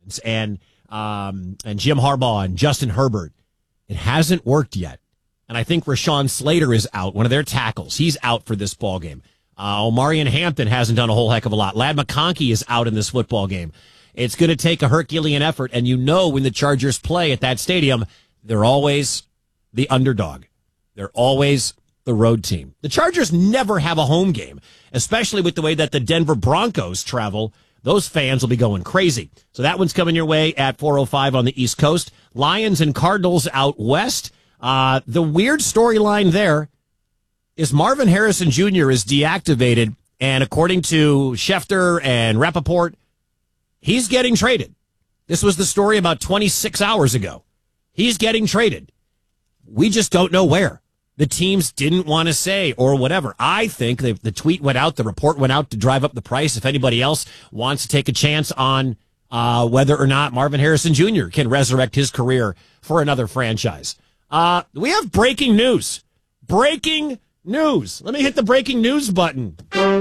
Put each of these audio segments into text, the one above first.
and Jim Harbaugh and Justin Herbert. It hasn't worked yet. And I think Rashawn Slater is out, one of their tackles. He's out for this ball game. Omarion Hampton hasn't done a whole heck of a lot. Ladd McConkey is out in this football game. It's going to take a Herculean effort, and you know when the Chargers play at that stadium, they're always the underdog. They're always the road team. The Chargers never have a home game, especially with the way that the Denver Broncos travel. Those fans will be going crazy. So that one's coming your way at 4:05 on the East Coast. Lions and Cardinals out west. The weird storyline there is Marvin Harrison Jr. is deactivated, and according to Schefter and Rappaport, he's getting traded. This was the story about 26 hours ago. He's getting traded. We just don't know where. The teams didn't want to say or whatever. I think the tweet went out, the report went out to drive up the price. If anybody else wants to take a chance on whether or not Marvin Harrison Jr. can resurrect his career for another franchise. We have breaking news. Breaking news. Let me hit the breaking news button.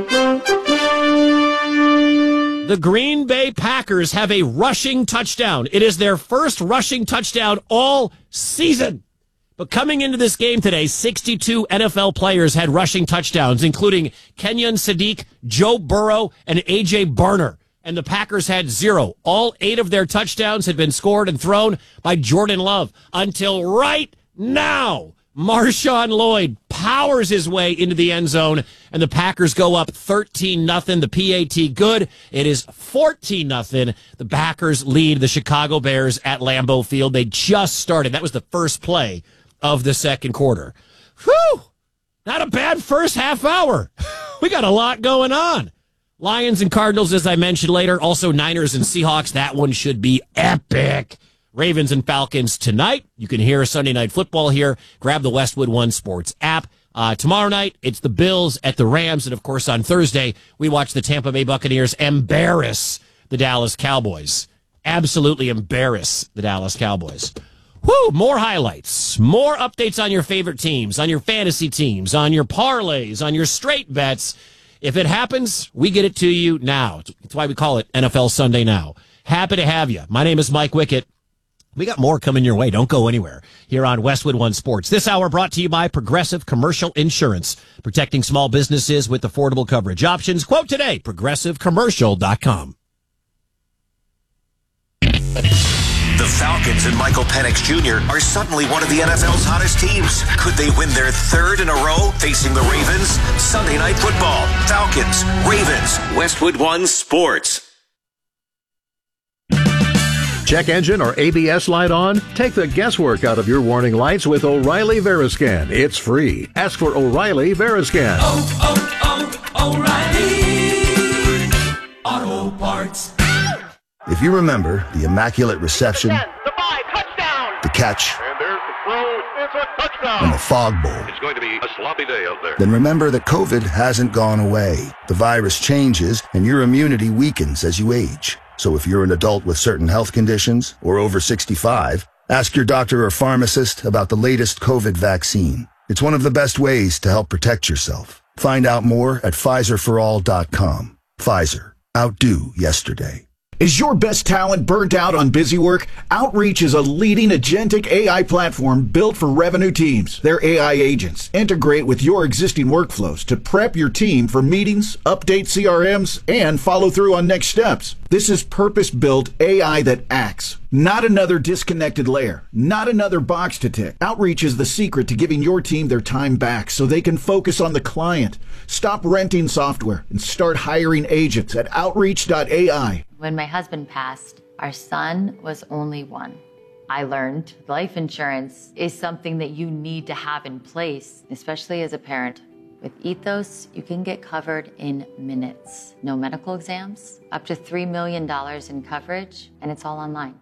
The Green Bay Packers have a rushing touchdown. It is their first rushing touchdown all season. But coming into this game today, 62 NFL players had rushing touchdowns, including Kenyon Sadiq, Joe Burrow, and A.J. Barner. And the Packers had 0. All 8 of their touchdowns had been scored and thrown by Jordan Love. Until right now, Marshawn Lloyd powers his way into the end zone, and the Packers go up 13-0. The PAT good. It is 14-0. The Packers lead the Chicago Bears at Lambeau Field. They just started. That was the first play of the second quarter. Whew! Not a bad first half hour. We got a lot going on. Lions and Cardinals, as I mentioned later. Also Niners and Seahawks. That one should be epic. Ravens and Falcons tonight. You can hear Sunday Night Football here. Grab the Westwood One Sports app. Tomorrow night, it's the Bills at the Rams. And, of course, on Thursday, we watch the Tampa Bay Buccaneers embarrass the Dallas Cowboys. Absolutely embarrass the Dallas Cowboys. Woo! More highlights, more updates on your favorite teams, on your fantasy teams, on your parlays, on your straight bets. If it happens, we get it to you now. That's why we call it NFL Sunday Now. Happy to have you. My name is Mike Wickett. We got more coming your way. Don't go anywhere here on Westwood One Sports. This hour brought to you by Progressive Commercial Insurance, protecting small businesses with affordable coverage options. Quote today, progressivecommercial.com. The Falcons and Michael Penix Jr. are suddenly one of the NFL's hottest teams. Could they win their third in a row facing the Ravens? Sunday Night Football. Falcons, Ravens, Westwood One Sports. Check engine or ABS light on? Take the guesswork out of your warning lights with O'Reilly Veriscan. It's free. Ask for O'Reilly Veriscan. O'Reilly Auto Parts. If you remember the immaculate reception, the 5, touchdown, the catch, and there's the throw, it's a touchdown, and the fog bowl, it's going to be a sloppy day out there. Then remember that COVID hasn't gone away. The virus changes, and your immunity weakens as you age. So if you're an adult with certain health conditions or over 65, ask your doctor or pharmacist about the latest COVID vaccine. It's one of the best ways to help protect yourself. Find out more at PfizerForAll.com. Pfizer. Outdo yesterday. Is your best talent burnt out on busy work? Outreach is a leading agentic AI platform built for revenue teams. Their AI agents integrate with your existing workflows to prep your team for meetings, update CRMs, and follow through on next steps. This is purpose-built AI that acts. Not another disconnected layer. Not another box to tick. Outreach is the secret to giving your team their time back so they can focus on the client. Stop renting software and start hiring agents at Outreach.ai. When my husband passed, our son was only 1. I learned life insurance is something that you need to have in place, especially as a parent. With Ethos, you can get covered in minutes. No medical exams, up to $3 million in coverage, and it's all online.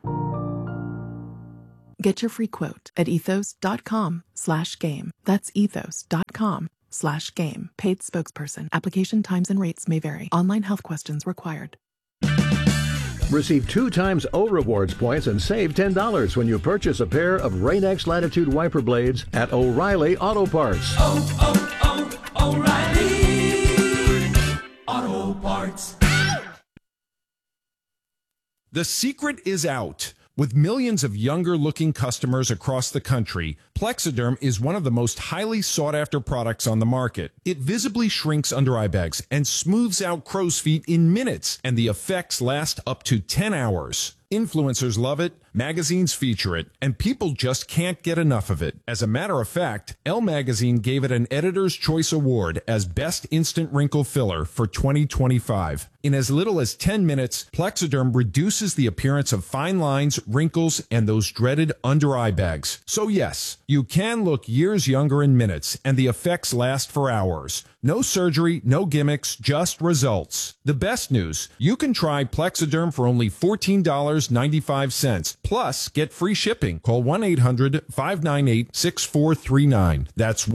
Get your free quote at ethos.com/game. That's ethos.com/game. Paid spokesperson. Application times and rates may vary. Online health questions required. Receive 2 times O Rewards points and save $10 when you purchase a pair of Rain-X Latitude wiper blades at O'Reilly Auto Parts. O'Reilly Auto Parts. The secret is out. With millions of younger-looking customers across the country, Plexiderm is one of the most highly sought-after products on the market. It visibly shrinks under-eye bags and smooths out crow's feet in minutes, and the effects last up to 10 hours. Influencers love it, magazines feature it, and people just can't get enough of it. As a matter of fact, Elle Magazine gave it an Editor's Choice Award as Best Instant Wrinkle Filler for 2025. In as little as 10 minutes, Plexiderm reduces the appearance of fine lines, wrinkles, and those dreaded under-eye bags. So yes, you can look years younger in minutes, and the effects last for hours. No surgery, no gimmicks, just results. The best news, you can try Plexiderm for only $14.95. Plus, get free shipping. Call 1-800-598-6439. That's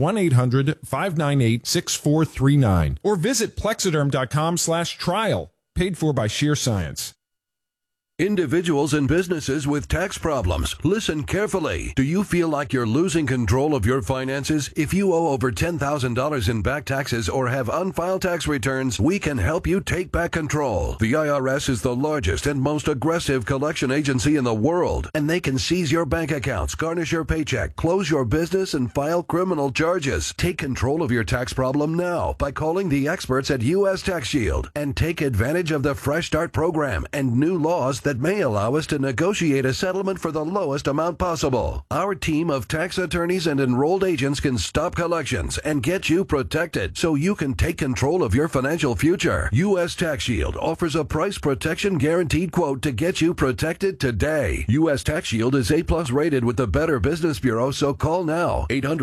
1-800-598-6439. Or visit Plexiderm.com/trial. Paid for by Sheer Science. Individuals and businesses with tax problems, listen carefully. Do you feel like you're losing control of your finances? If you owe over $10,000 in back taxes or have unfiled tax returns, we can help you take back control. The IRS is the largest and most aggressive collection agency in the world, and they can seize your bank accounts, garnish your paycheck, close your business, and file criminal charges. Take control of your tax problem now by calling the experts at U.S. Tax Shield and take advantage of the Fresh Start program and new laws that may allow us to negotiate a settlement for the lowest amount possible. Our team of tax attorneys and enrolled agents can stop collections and get you protected so you can take control of your financial future. U.S. Tax Shield offers a price protection guaranteed quote to get you protected today. U.S. Tax Shield is A+ rated with the Better Business Bureau, so call now.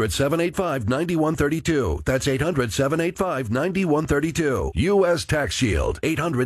800-785-9132. That's 800-785-9132. U.S. Tax Shield.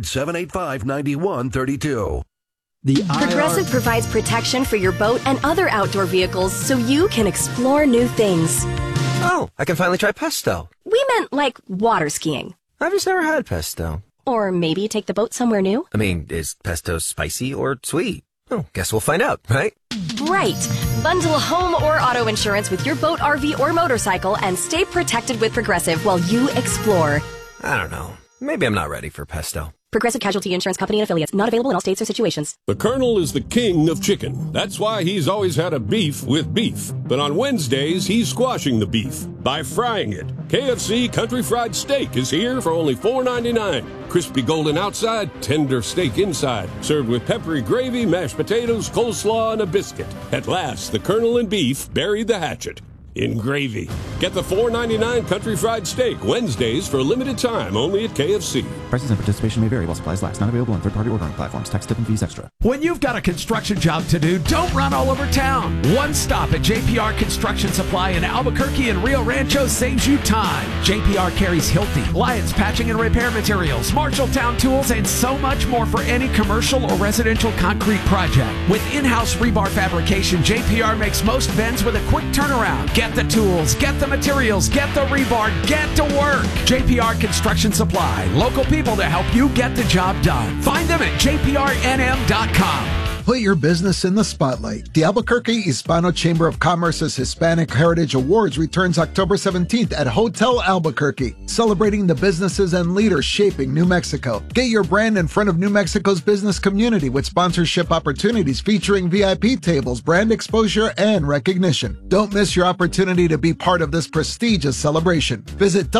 800-785-9132. Progressive provides protection for your boat and other outdoor vehicles so you can explore new things. Oh, I can finally try pesto. We meant like water skiing. I've just never had pesto. Or maybe take the boat somewhere new. I mean, is pesto spicy or sweet? Oh, guess we'll find out, right? Right. Bundle home or auto insurance with your boat, RV, or motorcycle and stay protected with Progressive while you explore. I don't know. Maybe I'm not ready for pesto. Progressive Casualty Insurance Company and Affiliates. Not available in all states or situations. The Colonel is the king of chicken. That's why he's always had a beef with beef. But on Wednesdays, he's squashing the beef by frying it. KFC Country Fried Steak is here for only $4.99. Crispy golden outside, tender steak inside. Served with peppery gravy, mashed potatoes, coleslaw, and a biscuit. At last, the Colonel and beef buried the hatchet in gravy. Get the $4.99 Country Fried Steak Wednesdays for a limited time only at KFC. Prices and participation may vary while supplies last. Not available on third-party ordering platforms. Tax, tip, and fees extra. When you've got a construction job to do, don't run all over town. One stop at JPR Construction Supply in Albuquerque and Rio Rancho saves you time. JPR carries Hilti, Lyons Patching and Repair Materials, Marshalltown Tools, and so much more for any commercial or residential concrete project. With in-house rebar fabrication, JPR makes most bends with a quick turnaround. Get the tools, get the materials, get the rebar, get to work. JPR Construction Supply, local people to help you get the job done. Find them at jprnm.com. Put your business in the spotlight. The Albuquerque Hispano Chamber of Commerce's Hispanic Heritage Awards returns October 17th at Hotel Albuquerque, celebrating the businesses and leaders shaping New Mexico. Get your brand in front of New Mexico's business community with sponsorship opportunities featuring VIP tables, brand exposure, and recognition. Don't miss your opportunity to be part of this prestigious celebration. Visit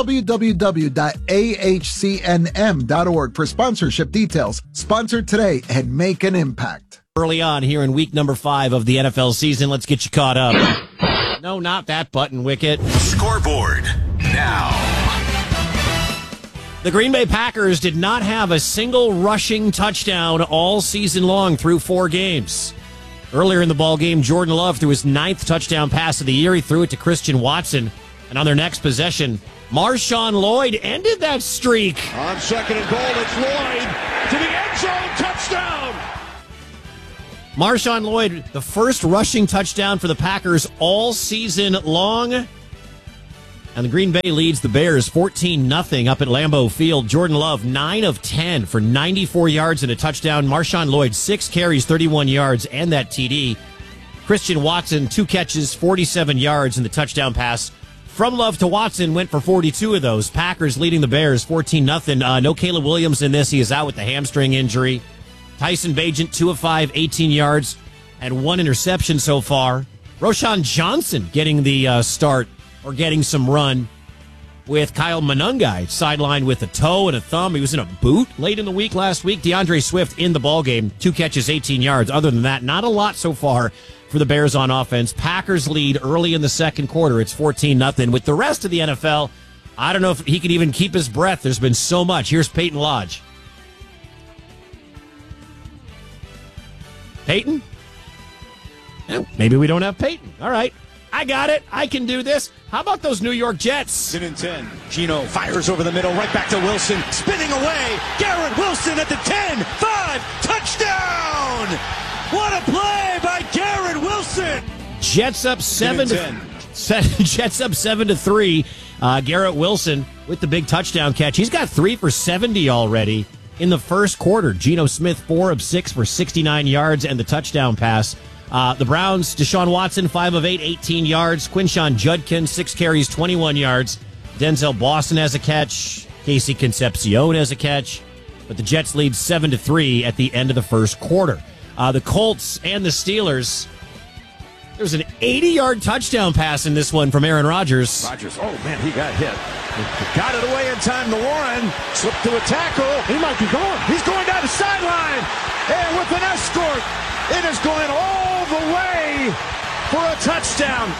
www.ahcnm.org for sponsorship details. Sponsor today and make an impact. Early on here in week number 5 of the NFL season, let's get you caught up. No, not that button, Wicket. Scoreboard now. The Green Bay Packers did not have a single rushing touchdown all season long through 4 games. Earlier in the ballgame, Jordan Love threw his 9th touchdown pass of the year. He threw it to Christian Watson. And on their next possession, Marshawn Lloyd ended that streak. On 2nd and goal, it's Lloyd to the end zone. Touchdown! Marshawn Lloyd, the first rushing touchdown for the Packers all season long. And the Green Bay leads the Bears 14-0 up at Lambeau Field. Jordan Love, 9 of 10 for 94 yards and a touchdown. Marshawn Lloyd, 6 carries, 31 yards, and that TD. Christian Watson, 2 catches, 47 yards, and the touchdown pass. From Love to Watson went for 42 of those. Packers leading the Bears 14-0. No Caleb Williams in this. He is out with the hamstring injury. Tyson Bagent, 2 of 5, 18 yards, and 1 interception so far. Roshan Johnson getting the start or getting some run with Kyle Monungai sidelined with a toe and a thumb. He was in a boot late in the week last week. DeAndre Swift in the ballgame, 2 catches, 18 yards. Other than that, not a lot so far for the Bears on offense. Packers lead early in the second quarter. It's 14-0. With the rest of the NFL, I don't know if he can even keep his breath. There's been so much. Here's Peyton Lodge. Peyton? Maybe we don't have Peyton. All right. I got it. I can do this. How about those New York Jets? 10. Geno fires over the middle, right back to Wilson. Spinning away. Garrett Wilson at the 10. 5. Touchdown! What a play by Garrett Wilson! Jets up 7 to 3. Garrett Wilson with the big touchdown catch. He's got 3 for 70 already in the first quarter. Geno Smith, 4 of 6 for 69 yards and the touchdown pass. The Browns, Deshaun Watson, 5 of 8, 18 yards. Quinshon Judkins, 6 carries, 21 yards. Denzel Boston has a catch. Casey Concepcion has a catch. But the Jets lead 7 to 3 at the end of the first quarter. The Colts and the Steelers. There's an 80-yard touchdown pass in this one from Aaron Rodgers. Oh, man, he got hit. Got it away in time to Warren. Slipped to a tackle. He might be gone. He's going down the sideline. And with an escort, it is going all the way for a touchdown.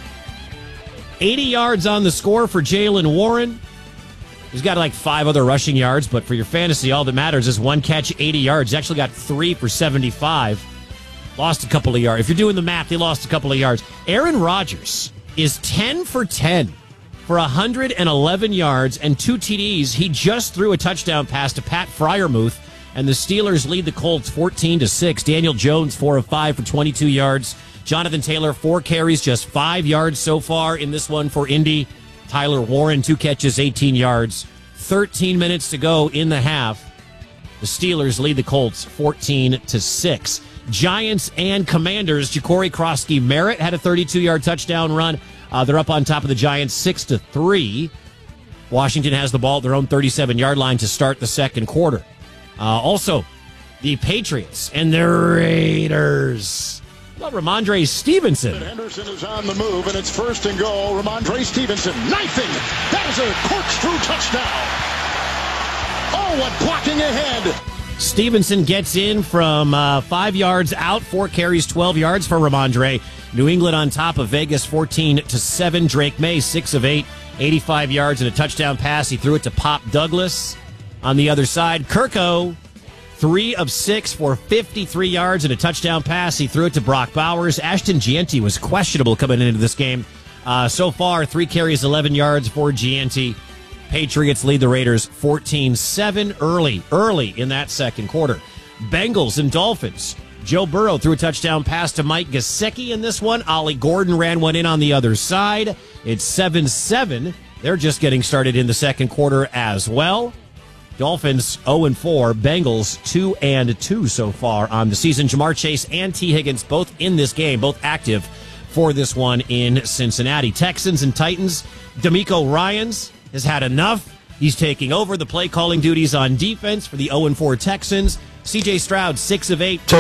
80 yards on the score for Jaylen Warren. He's got like 5 other rushing yards, but for your fantasy, all that matters is 1 catch, 80 yards. He's actually got 3 for 75. Lost a couple of yards. If you're doing the math, he lost a couple of yards. Aaron Rodgers is 10 for 10 for 111 yards and 2 TDs. He just threw a touchdown pass to Pat Freiermuth, and the Steelers lead the Colts 14-6. Daniel Jones, 4 of 5 for 22 yards. Jonathan Taylor, 4 carries, just 5 yards so far in this one for Indy. Tyler Warren, 2 catches, 18 yards. 13 minutes to go in the half. The Steelers lead the Colts 14-6. Giants and Commanders. Ja'Cory Krosky-Merritt had a 32-yard touchdown run. They're up on top of the Giants 6-3. Washington has the ball at their own 37-yard line to start the second quarter. Also, the Patriots and the Raiders. Well, Ramondre Stevenson. Henderson is on the move, and it's 1st and goal. Ramondre Stevenson knifing. That is a corkscrew touchdown. Oh, what blocking ahead. Stevenson gets in from 5 yards out, 4 carries, 12 yards for Ramondre. New England on top of Vegas 14-7. Drake May, 6 of 8, 85 yards and a touchdown pass. He threw it to Pop Douglas. On the other side, Kirko, 3 of 6 for 53 yards and a touchdown pass. He threw it to Brock Bowers. Ashton Gianti was questionable coming into this game. So far, 3 carries, 11 yards for Gianti. Patriots lead the Raiders 14-7 early in that second quarter. Bengals and Dolphins. Joe Burrow threw a touchdown pass to Mike Gesicki in this one. Ollie Gordon ran one in on the other side. It's 7-7. They're just getting started in the second quarter as well. Dolphins 0-4. Bengals 2-2 so far on the season. Jamar Chase and T. Higgins both in this game, both active for this one in Cincinnati. Texans and Titans. DeMeco Ryans has had enough. He's taking over the play calling duties on defense for the 0-4 Texans. C.J. Stroud, 6 of 8.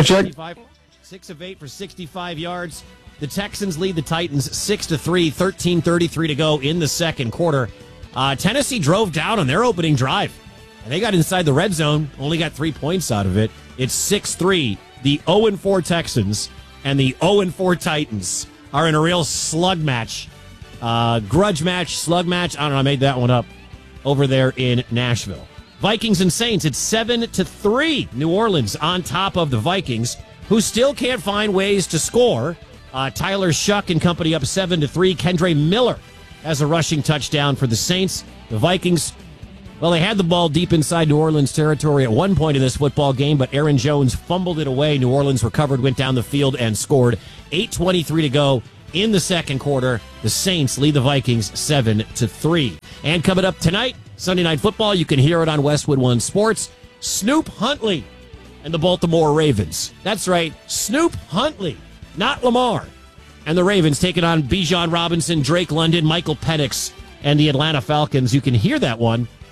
6 of 8 for 65 yards. The Texans lead the Titans 6-3, 13:33 to go in the second quarter. Tennessee drove down on their opening drive, and they got inside the red zone, only got 3 points out of it. It's 6-3. The 0-4 Texans and the 0-4 Titans are in a real slug match. Grudge match, slug match. I don't know, I made that one up over there in Nashville. Vikings and Saints, it's 7-3. New Orleans on top of the Vikings, who still can't find ways to score. Tyler Shuck and company up 7-3. Kendre Miller has a rushing touchdown for the Saints. The Vikings, well, they had the ball deep inside New Orleans territory at one point in this football game, but Aaron Jones fumbled it away. New Orleans recovered, went down the field, and scored. 8:23 to go in the second quarter. The Saints lead the Vikings 7-3. And coming up tonight, Sunday Night Football, you can hear it on Westwood One Sports. Snoop Huntley and the Baltimore Ravens. That's right, Snoop Huntley, not Lamar. And the Ravens taking on Bijan Robinson, Drake London, Michael Penix, and the Atlanta Falcons. You can hear that one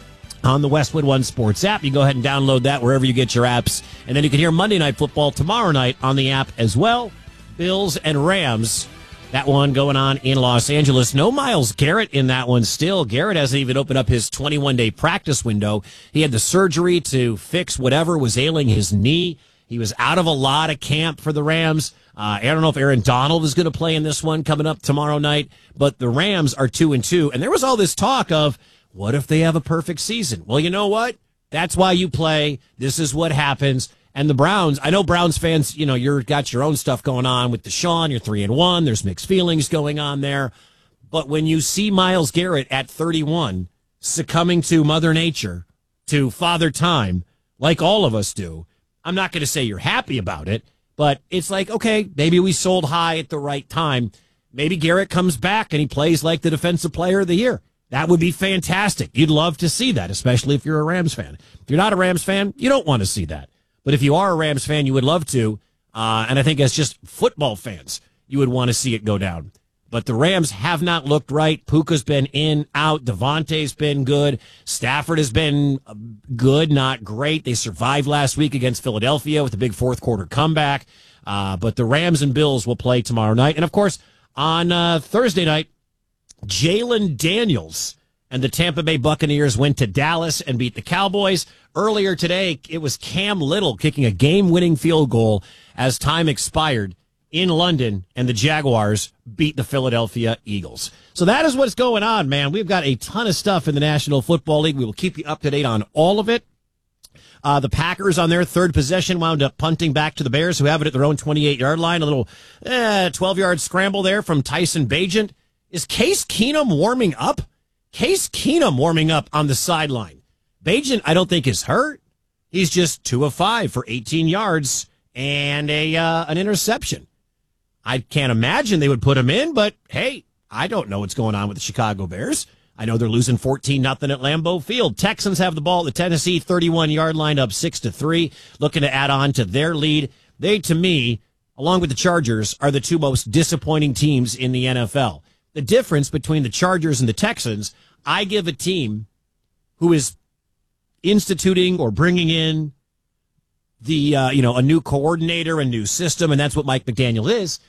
on the Westwood One Sports app. You go ahead and download that wherever you get your apps. And then you can hear Monday Night Football tomorrow night on the app as well. Bills and Rams. That one going on in Los Angeles. No Myles Garrett in that one still. Garrett hasn't even opened up his 21-day practice window. He had the surgery to fix whatever was ailing his knee. He was out of a lot of camp for the Rams. I don't know if Aaron Donald is going to play in this one coming up tomorrow night, but the Rams are 2-2. And there was all this talk of, what if they have a perfect season? Well, you know what? That's why you play. This is what happens. And the Browns, I know Browns fans, you've got your own stuff going on with Deshaun. You're 3-1. There's mixed feelings going on there. But when you see Myles Garrett at 31 succumbing to Mother Nature, to Father Time, like all of us do, I'm not going to say you're happy about it, but it's like, okay, maybe we sold high at the right time. Maybe Garrett comes back and he plays like the Defensive Player of the Year. That would be fantastic. You'd love to see that, especially if you're a Rams fan. If you're not a Rams fan, you don't want to see that. But if you are a Rams fan, you would love to. And I think as just football fans, you would want to see it go down. But the Rams have not looked right. Puka's been in, out. Devontae's been good. Stafford has been good, not great. They survived last week against Philadelphia with a big fourth quarter comeback. But the Rams and Bills will play tomorrow night. And, of course, on Thursday night, Jalen Daniels and the Tampa Bay Buccaneers went to Dallas and beat the Cowboys. Earlier today, it was Cam Little kicking a game-winning field goal as time expired in London, and the Jaguars beat the Philadelphia Eagles. So that is what's going on, man. We've got a ton of stuff in the National Football League. We will keep you up to date on all of it. The Packers on their third possession wound up punting back to the Bears, who have it at their own 28-yard line. A little 12-yard scramble there from Tyson Bagent. Is Case Keenum warming up? Case Keenum warming up on the sideline. Bagent, I don't think, is hurt. He's just 2 of 5 for 18 yards and an interception. I can't imagine they would put him in, but hey, I don't know what's going on with the Chicago Bears. I know they're losing 14-0 at Lambeau Field. Texans have the ball at the Tennessee 31-yard line, up 6-3, looking to add on to their lead. They, to me, along with the Chargers, are the two most disappointing teams in the NFL. The difference between the Chargers and the Texans, I give a team who is instituting or bringing in the a new coordinator, a new system, and that's what Mike McDaniel is.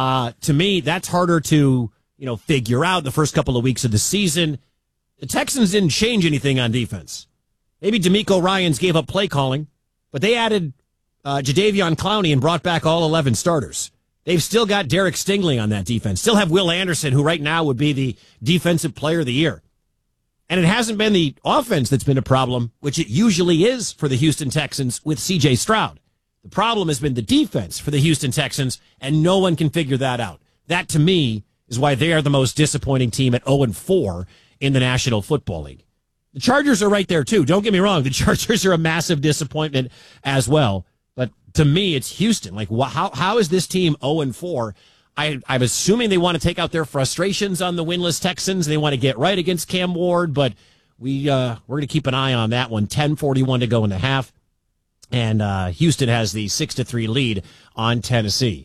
To me, that's harder to figure out the first couple of weeks of the season. The Texans didn't change anything on defense. Maybe DeMeco Ryans gave up play calling, but they added Jadeveon Clowney and brought back all 11 starters. They've still got Derek Stingley on that defense. Still have Will Anderson, who right now would be the Defensive Player of the Year. And it hasn't been the offense that's been a problem, which it usually is for the Houston Texans with C.J. Stroud. The problem has been the defense for the Houston Texans, and no one can figure that out. That, to me, is why they are the most disappointing team at 0-4 in the National Football League. The Chargers are right there, too. Don't get me wrong. The Chargers are a massive disappointment as well. But to me, it's Houston. Like, how is this team 0-4? I'm assuming they want to take out their frustrations on the winless Texans. They want to get right against Cam Ward, but we're going to keep an eye on that one. 10:41 to go in the half. And Houston has the 6-3 lead on Tennessee.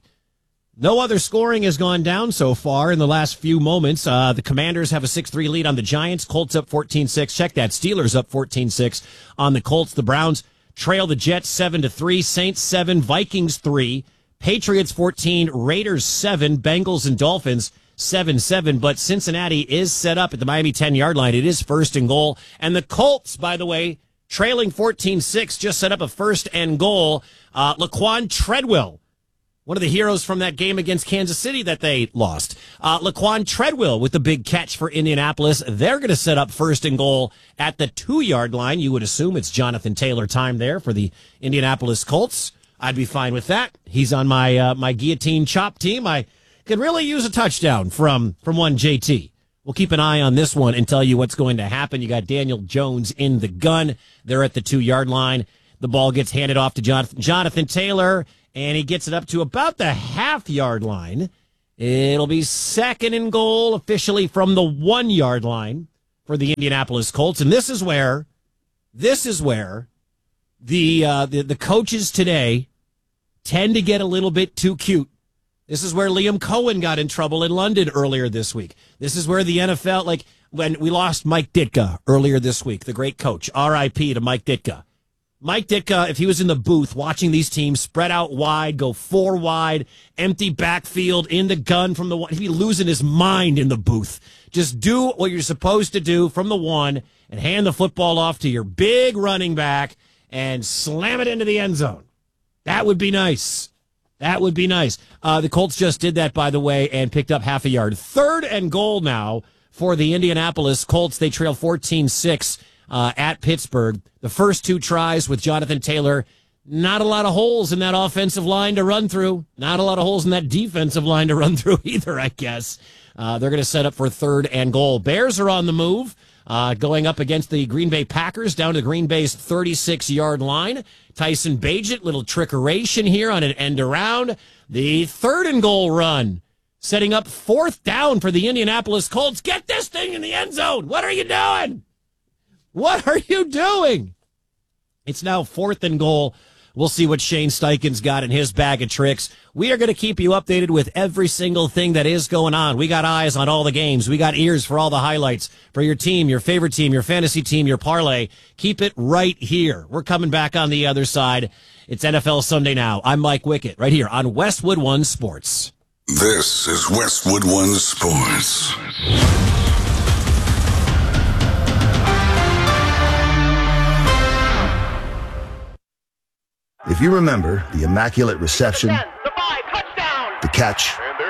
No other scoring has gone down so far in the last few moments. The Commanders have a 6-3 lead on the Giants. Colts up 14-6. Check that. Steelers up 14-6 on the Colts. The Browns trail the Jets 7-3. Saints 7. Vikings 3. Patriots 14. Raiders 7. Bengals and Dolphins 7-7. But Cincinnati is set up at the Miami 10-yard line. It is first and goal. And the Colts, by the way, trailing 14-6, just set up a first and goal. Laquan Treadwell, one of the heroes from that game against Kansas City that they lost. Laquan Treadwell with the big catch for Indianapolis. They're going to set up first and goal at the 2-yard line. You would assume it's Jonathan Taylor time there for the Indianapolis Colts. I'd be fine with that. He's on my guillotine chop team. I could really use a touchdown from one JT. We'll keep an eye on this one and tell you what's going to happen. You got Daniel Jones in the gun. They're at the 2-yard line. The ball gets handed off to Jonathan Taylor, and he gets it up to about the half-yard line. It'll be second and goal officially from the 1-yard line for the Indianapolis Colts. And this is where the coaches today tend to get a little bit too cute. This is where Liam Cohen got in trouble in London earlier this week. This is where the NFL, when we lost Mike Ditka earlier this week, the great coach, R.I.P. to Mike Ditka. Mike Ditka, if he was in the booth watching these teams spread out wide, go 4 wide, empty backfield, in the gun from the one, he'd be losing his mind in the booth. Just do what you're supposed to do from the one and hand the football off to your big running back and slam it into the end zone. That would be nice. That would be nice. The Colts just did that, by the way, and picked up half a yard. 3rd and goal now for the Indianapolis Colts. They trail 14-6 at Pittsburgh. The first 2 tries with Jonathan Taylor, not a lot of holes in that offensive line to run through. Not a lot of holes in that defensive line to run through either, I guess. They're going to set up for 3rd and goal. Bears are on the move, going up against the Green Bay Packers down to Green Bay's 36-yard line. Tyson Bagent, little trickeration here on an end around. The 3rd and goal run, setting up 4th down for the Indianapolis Colts. Get this thing in the end zone. What are you doing? What are you doing? It's now 4th and goal. We'll see what Shane Steichen's got in his bag of tricks. We are going to keep you updated with every single thing that is going on. We got eyes on all the games. We got ears for all the highlights for your team, your favorite team, your fantasy team, your parlay. Keep it right here. We're coming back on the other side. It's NFL Sunday Now. I'm Mike Wickett right here on Westwood One Sports. This is Westwood One Sports. If you remember the immaculate reception, the catch,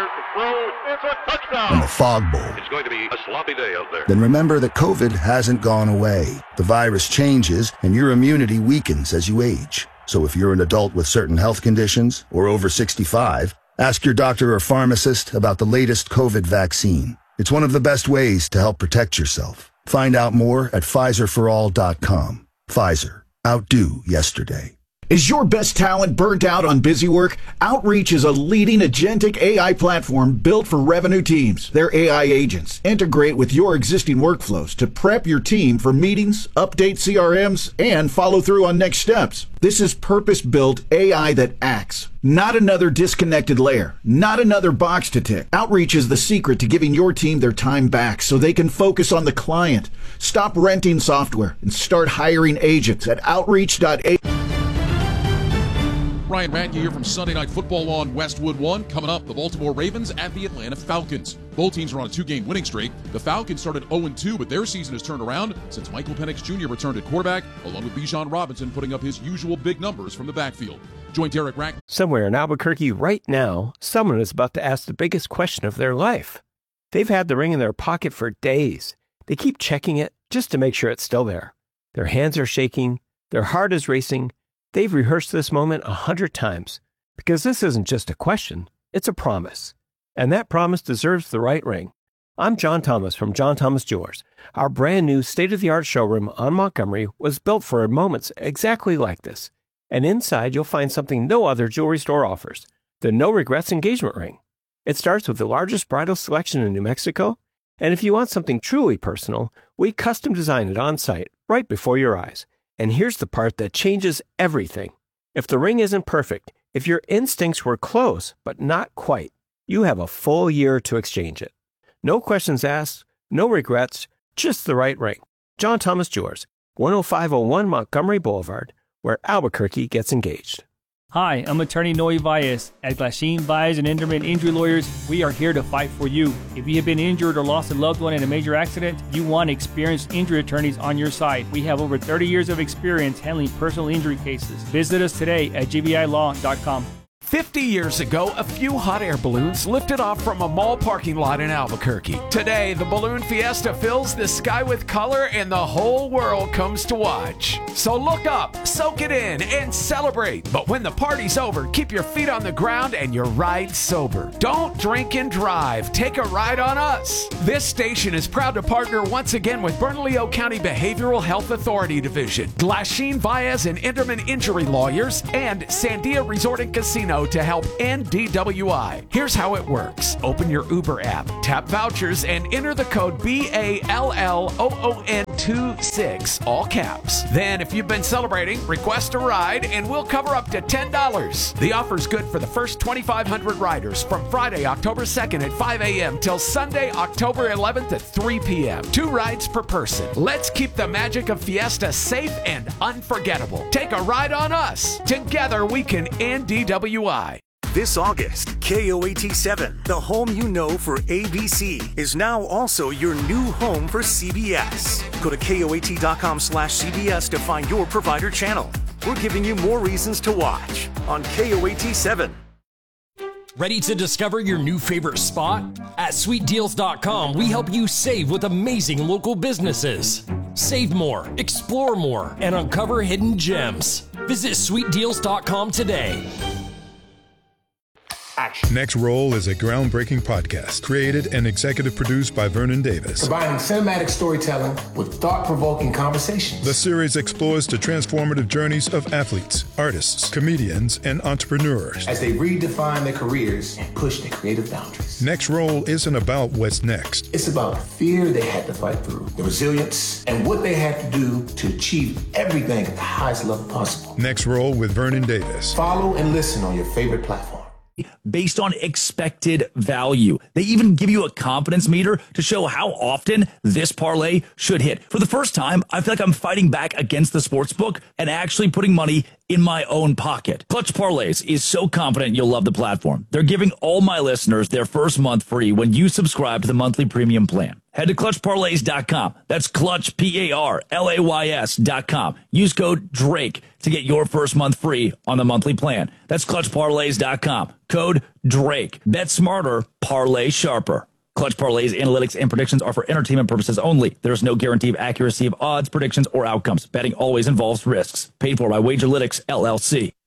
and the fog bowl, It's going to be a sloppy day out there. then remember that COVID hasn't gone away. The virus changes and your immunity weakens as you age. So if you're an adult with certain health conditions or over 65, ask your doctor or pharmacist about the latest COVID vaccine. It's one of the best ways to help protect yourself. Find out more at PfizerForAll.com. Pfizer. Outdo yesterday. Is your best talent burnt out on busy work? Outreach is a leading agentic AI platform built for revenue teams. Their AI agents integrate with your existing workflows to prep your team for meetings, update CRMs, and follow through on next steps. This is purpose-built AI that acts, not another disconnected layer, not another box to tick. Outreach is the secret to giving your team their time back so they can focus on the client. Stop renting software and start hiring agents at outreach.ai. Ryan Matthew here from Sunday Night Football on Westwood One. Coming up, the Baltimore Ravens at the Atlanta Falcons. Both teams are on a 2-game winning streak. The Falcons started 0-2, but their season has turned around since Michael Penix Jr. returned at quarterback, along with Bijan Robinson putting up his usual big numbers from the backfield. Join Derek Rack. Somewhere in Albuquerque right now, someone is about to ask the biggest question of their life. They've had the ring in their pocket for days. They keep checking it just to make sure it's still there. Their hands are shaking. Their heart is racing. They've rehearsed this moment 100 times because this isn't just a question, it's a promise. And that promise deserves the right ring. I'm John Thomas from John Thomas Jewelers. Our brand new state-of-the-art showroom on Montgomery was built for moments exactly like this. And inside you'll find something no other jewelry store offers, the No Regrets engagement ring. It starts with the largest bridal selection in New Mexico. And if you want something truly personal, we custom design it on site right before your eyes. And here's the part that changes everything. If the ring isn't perfect, if your instincts were close but not quite, you have a full year to exchange it. No questions asked, no regrets, just the right ring. John Thomas Jewelers, 10501 Montgomery Boulevard, where Albuquerque gets engaged. Hi, I'm attorney Noe Valles. At Glasheen, Valles and Enderman Injury Lawyers, we are here to fight for you. If you have been injured or lost a loved one in a major accident, you want experienced injury attorneys on your side. We have over 30 years of experience handling personal injury cases. Visit us today at gvilaw.com. 50 years ago, a few hot air balloons lifted off from a mall parking lot in Albuquerque. Today, the Balloon Fiesta fills the sky with color and the whole world comes to watch. So look up, soak it in, and celebrate. But when the party's over, keep your feet on the ground and your ride sober. Don't drink and drive. Take a ride on us. This station is proud to partner once again with Bernalillo County Behavioral Health Authority Division, Glasheen, Valles and Enderman Injury Lawyers, and Sandia Resort and Casino show to help end DWI. Here's how it works. Open your Uber app, tap vouchers, and enter the code BALLOON26, all caps. Then, if you've been celebrating, request a ride, and we'll cover up to $10. The offer's good for the first 2,500 riders from Friday, October 2nd at 5 a.m. till Sunday, October 11th at 3 p.m. 2 rides per person. Let's keep the magic of Fiesta safe and unforgettable. Take a ride on us. Together, we can end DWI. This August, KOAT7, the home you know for ABC, is now also your new home for CBS. Go to KOAT.com/CBS to find your provider channel. We're giving you more reasons to watch on KOAT7. Ready to discover your new favorite spot? At SweetDeals.com, we help you save with amazing local businesses. Save more, explore more, and uncover hidden gems. Visit SweetDeals.com today. Next Roll is a groundbreaking podcast created and executive produced by Vernon Davis. Combining cinematic storytelling with thought-provoking conversations. The series explores the transformative journeys of athletes, artists, comedians, and entrepreneurs as they redefine their careers and push their creative boundaries. Next Roll isn't about what's next. It's about the fear they had to fight through, the resilience, and what they had to do to achieve everything at the highest level possible. Next Roll with Vernon Davis. Follow and listen on your favorite platform. Based on expected value. They even give you a confidence meter to show how often this parlay should hit. For the first time, I feel like I'm fighting back against the sportsbook and actually putting money in my own pocket. Clutch Parlays is so confident you'll love the platform. They're giving all my listeners their first month free when you subscribe to the monthly premium plan. Head to ClutchParlays.com. That's Clutch, PARLAYS.com. Use code DRAKE to get your first month free on the monthly plan. That's ClutchParlays.com. Code DRAKE. Bet smarter, parlay sharper. Clutch Parlays, analytics, and predictions are for entertainment purposes only. There is no guarantee of accuracy of odds, predictions, or outcomes. Betting always involves risks. Paid for by Wagerlytics, LLC.